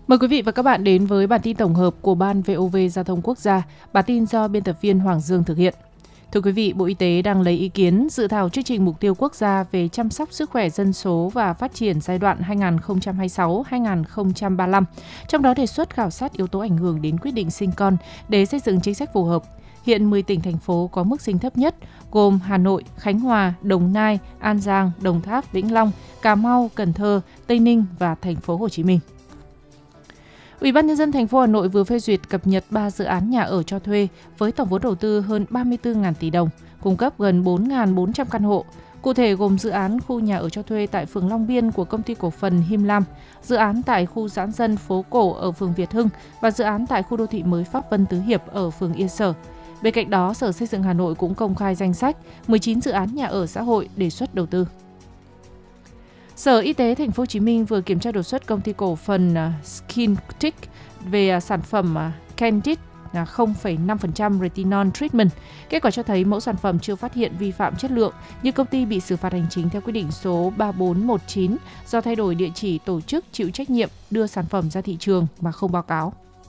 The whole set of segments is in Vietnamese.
Mời quý vị và các bạn đến với bản tin tổng hợp của Ban VOV Giao thông Quốc gia. Bản tin do biên tập viên Hoàng Dương thực hiện. Thưa quý vị, Bộ Y tế đang lấy ý kiến dự thảo chương trình mục tiêu quốc gia về chăm sóc sức khỏe dân số và phát triển giai đoạn 2026-2035. Trong đó đề xuất khảo sát yếu tố ảnh hưởng đến quyết định sinh con để xây dựng chính sách phù hợp. Hiện 10 tỉnh, thành phố có mức sinh thấp nhất, gồm Hà Nội, Khánh Hòa, Đồng Nai, An Giang, Đồng Tháp, Vĩnh Long, Cà Mau, Cần Thơ, Tây Ninh và thành phố Hồ Chí Minh. Ủy ban Nhân dân thành phố Hà Nội vừa phê duyệt cập nhật 3 dự án nhà ở cho thuê với tổng vốn đầu tư hơn 34.000 tỷ đồng, cung cấp gần 4.400 căn hộ. Cụ thể gồm dự án khu nhà ở cho thuê tại phường Long Biên của công ty cổ phần Him Lam, dự án tại khu giãn dân phố cổ ở phường Việt Hưng và dự án tại khu đô thị mới Pháp Vân Tứ Hiệp ở phường Yên Sở. Bên cạnh đó, Sở Xây dựng Hà Nội cũng công khai danh sách 19 dự án nhà ở xã hội đề xuất đầu tư. Sở Y tế Thành phố Hồ Chí Minh vừa kiểm tra đột xuất công ty cổ phần Skintic về sản phẩm Candid 0,5% retinol treatment. Kết quả cho thấy mẫu sản phẩm chưa phát hiện vi phạm chất lượng, nhưng công ty bị xử phạt hành chính theo quyết định số 3419 do thay đổi địa chỉ tổ chức chịu trách nhiệm đưa sản phẩm ra thị trường mà không báo cáo.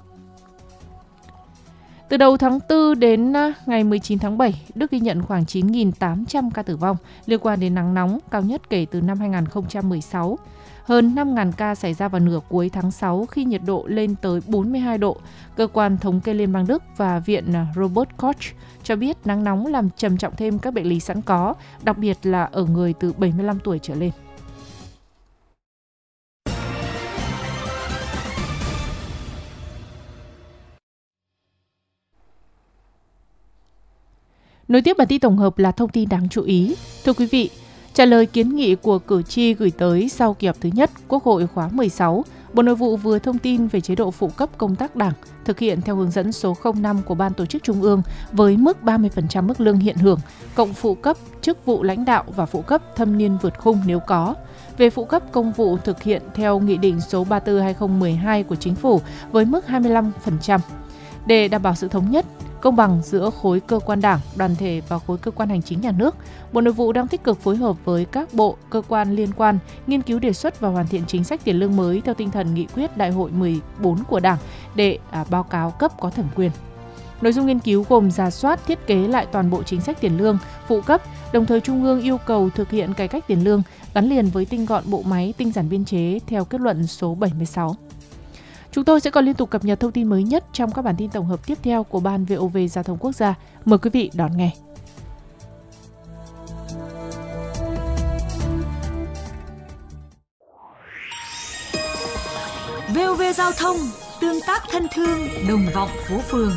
Từ đầu tháng 4 đến ngày 19 tháng 7, Đức ghi nhận khoảng 9.800 ca tử vong liên quan đến nắng nóng, cao nhất kể từ năm 2016. Hơn 5.000 ca xảy ra vào nửa cuối tháng 6 khi nhiệt độ lên tới 42 độ. Cơ quan thống kê Liên bang Đức và Viện Robert Koch cho biết nắng nóng làm trầm trọng thêm các bệnh lý sẵn có, đặc biệt là ở người từ 75 tuổi trở lên. Nối tiếp bản tin tổng hợp là thông tin đáng chú ý. Thưa quý vị, trả lời kiến nghị của cử tri gửi tới sau kỳ họp thứ nhất Quốc hội khóa 16, Bộ Nội vụ vừa thông tin về chế độ phụ cấp công tác Đảng thực hiện theo hướng dẫn số 05 của Ban Tổ chức Trung ương với mức 30% mức lương hiện hưởng, cộng phụ cấp chức vụ lãnh đạo và phụ cấp thâm niên vượt khung nếu có. Về phụ cấp công vụ thực hiện theo Nghị định số 34/2012 của Chính phủ với mức 25%. Để đảm bảo sự thống nhất, công bằng giữa khối cơ quan Đảng, đoàn thể và khối cơ quan hành chính nhà nước, Bộ Nội vụ đang tích cực phối hợp với các bộ, cơ quan liên quan nghiên cứu đề xuất và hoàn thiện chính sách tiền lương mới theo tinh thần nghị quyết Đại hội 14 của Đảng để báo cáo cấp có thẩm quyền. Nội dung nghiên cứu gồm rà soát, thiết kế lại toàn bộ chính sách tiền lương, phụ cấp, đồng thời Trung ương yêu cầu thực hiện cải cách tiền lương gắn liền với tinh gọn bộ máy, tinh giản biên chế theo kết luận số 76. Chúng tôi sẽ còn liên tục cập nhật thông tin mới nhất trong các bản tin tổng hợp tiếp theo của Ban VOV Giao thông Quốc gia. Mời quý vị đón nghe. VOV Giao thông, tương tác thân thương, đồng vọng phố phường.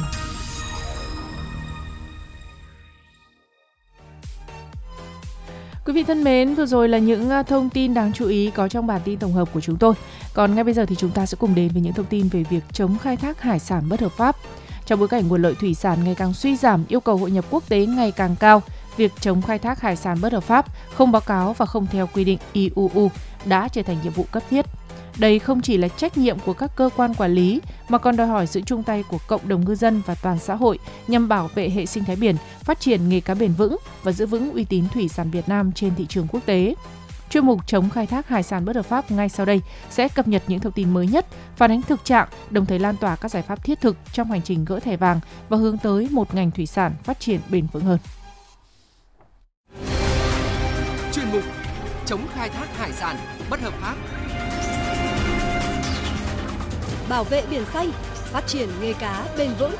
Quý vị thân mến, vừa rồi là những thông tin đáng chú ý có trong bản tin tổng hợp của chúng tôi. Còn ngay bây giờ thì chúng ta sẽ cùng đến với những thông tin về việc chống khai thác hải sản bất hợp pháp. Trong bối cảnh nguồn lợi thủy sản ngày càng suy giảm, yêu cầu hội nhập quốc tế ngày càng cao, việc chống khai thác hải sản bất hợp pháp, không báo cáo và không theo quy định IUU đã trở thành nhiệm vụ cấp thiết. Đây không chỉ là trách nhiệm của các cơ quan quản lý mà còn đòi hỏi sự chung tay của cộng đồng ngư dân và toàn xã hội nhằm bảo vệ hệ sinh thái biển, phát triển nghề cá bền vững và giữ vững uy tín thủy sản Việt Nam trên thị trường quốc tế. Chuyên mục chống khai thác hải sản bất hợp pháp ngay sau đây sẽ cập nhật những thông tin mới nhất, phản ánh thực trạng, đồng thời lan tỏa các giải pháp thiết thực trong hành trình gỡ thẻ vàng và hướng tới một ngành thủy sản phát triển bền vững hơn. Chuyên mục chống khai thác hải sản bất hợp pháp. Bảo vệ biển xanh, phát triển nghề cá bền vững.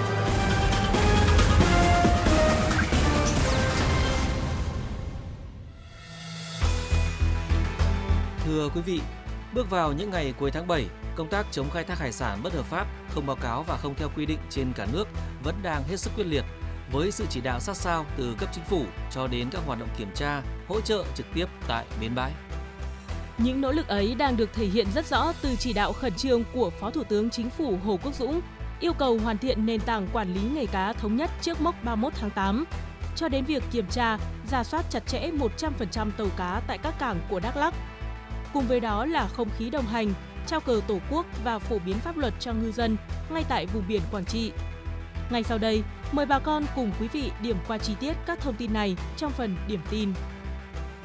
Thưa quý vị, bước vào những ngày cuối tháng 7, công tác chống khai thác hải sản bất hợp pháp, không báo cáo và không theo quy định trên cả nước vẫn đang hết sức quyết liệt, với sự chỉ đạo sát sao từ cấp chính phủ cho đến các hoạt động kiểm tra, hỗ trợ trực tiếp tại bến bãi. Những nỗ lực ấy đang được thể hiện rất rõ từ chỉ đạo khẩn trương của Phó Thủ tướng Chính phủ Hồ Quốc Dũng, yêu cầu hoàn thiện nền tảng quản lý nghề cá thống nhất trước mốc 31 tháng 8, cho đến việc kiểm tra, rà soát chặt chẽ 100% tàu cá tại các cảng của Đắk Lắk. Cùng với đó là không khí đồng hành, trao cờ Tổ quốc và phổ biến pháp luật cho ngư dân ngay tại vùng biển Quảng Trị. Ngay sau đây, mời bà con cùng quý vị điểm qua chi tiết các thông tin này trong phần điểm tin.